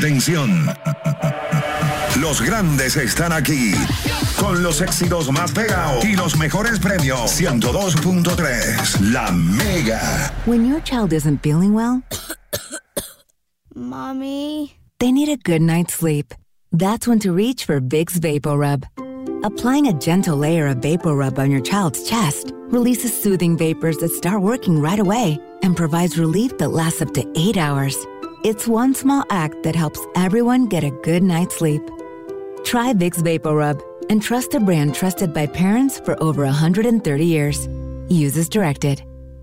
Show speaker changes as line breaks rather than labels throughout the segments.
Atención. Los grandes están aquí con los éxitos más pegados y los mejores premios. 102.3 La Mega.
When your child isn't feeling well,
Mommy,
they need a good night's sleep. That's when to reach for Vicks VapoRub. Applying a gentle layer of VapoRub on your child's chest releases soothing vapors that start working right away and provides relief that lasts up to 8 hours. It's one small act that helps everyone get a good night's sleep. Try Vicks VapoRub and trust a brand trusted by parents for over 130 years. Use as directed.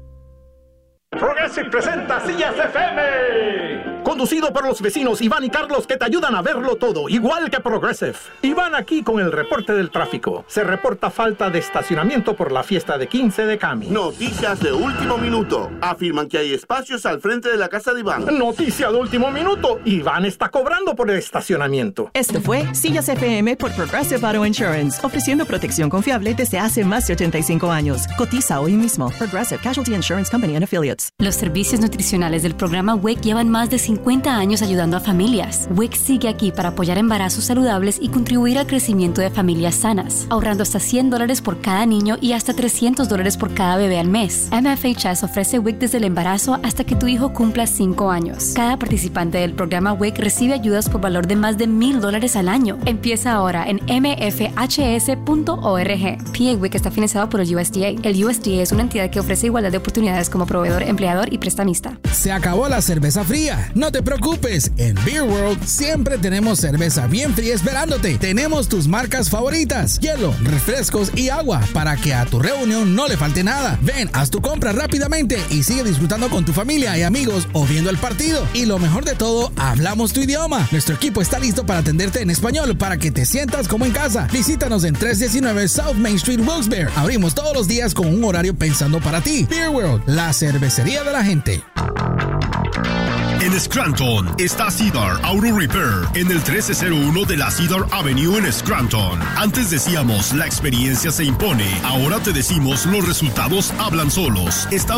Progressive presenta Sillas FM. Conducido por los vecinos Iván y Carlos, que te ayudan a verlo todo, igual que Progressive. Iván aquí con el reporte del tráfico. Se reporta falta de estacionamiento por la fiesta de 15 de Cami.
Noticias de último minuto. Afirman que hay espacios al frente de la casa de Iván.
Noticia de último minuto. Iván está cobrando por el estacionamiento.
Esto fue Sillas FM por Progressive Auto Insurance, ofreciendo protección confiable desde hace más de 85 años. Cotiza hoy mismo. Progressive Casualty Insurance Company and Affiliates.
Los servicios nutricionales del programa WIC llevan más de 50 años ayudando a familias. WIC sigue aquí para apoyar embarazos saludables y contribuir al crecimiento de familias sanas, ahorrando hasta $100 por cada niño y hasta $300 por cada bebé al mes. MFHS ofrece WIC desde el embarazo hasta que tu hijo cumpla 5 años. Cada participante del programa WIC recibe ayudas por valor de más de $1,000 al año. Empieza ahora en mfhs.org. PA WIC está financiado por el USDA. El USDA es una entidad que ofrece igualdad de oportunidades como proveedor, empleador y prestamista.
Se acabó la cerveza fría. No te preocupes, en Beer World siempre tenemos cerveza bien fría esperándote. Tenemos tus marcas favoritas, hielo, refrescos y agua, para que a tu reunión no le falte nada. Ven, haz tu compra rápidamente y sigue disfrutando con tu familia y amigos o viendo el partido. Y lo mejor de todo, hablamos tu idioma. Nuestro equipo está listo para atenderte en español para que te sientas como en casa. Visítanos en 319 South Main Street, Wilkes-Barre. Abrimos todos los días con un horario pensando para ti. Beer World, la cervecería de la gente.
En Scranton está Cedar Auto Repair en el 1301 de la Cedar Avenue en Scranton. Antes decíamos la experiencia se impone, ahora te decimos los resultados hablan solos. Estamos